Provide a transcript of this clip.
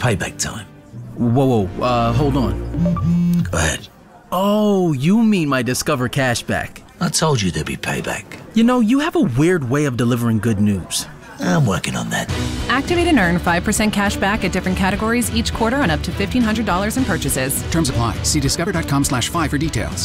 payback time. Whoa, hold on. Go ahead. Oh, you mean my Discover cashback. I told you there'd be payback. You know, you have a weird way of delivering good news. I'm working on that. Activate and earn 5% cash back at different categories each quarter on up to $1,500 in purchases. Terms apply. See discover.com/fi for details.